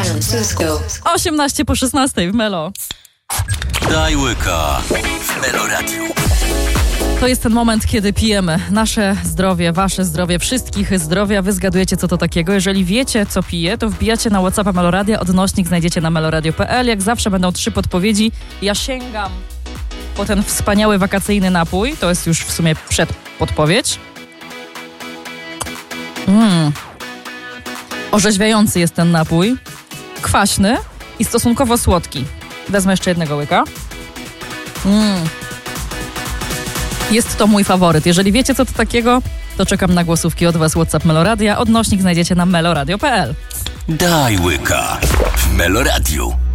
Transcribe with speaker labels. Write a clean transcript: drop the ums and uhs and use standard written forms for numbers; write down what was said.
Speaker 1: Francisco.
Speaker 2: 18:16 w Melo.
Speaker 3: Daj łyka w Melo Radio.
Speaker 2: To jest ten moment, kiedy pijemy nasze zdrowie, wasze zdrowie, wszystkich zdrowia. Wy zgadujecie, co to takiego. Jeżeli wiecie, co pije, to wbijacie na WhatsAppa Meloradia. Odnośnik znajdziecie na meloradio.pl. Jak zawsze będą 3 podpowiedzi. Ja sięgam po ten wspaniały wakacyjny napój. To jest już w sumie przedpodpowiedź. Orzeźwiający jest ten napój. Kwaśny i stosunkowo słodki. Wezmę jeszcze jednego łyka. Jest to mój faworyt. Jeżeli wiecie, co to takiego, to czekam na głosówki od was. WhatsApp Meloradia. Odnośnik znajdziecie na meloradio.pl.
Speaker 3: Daj łyka w Melo Radio.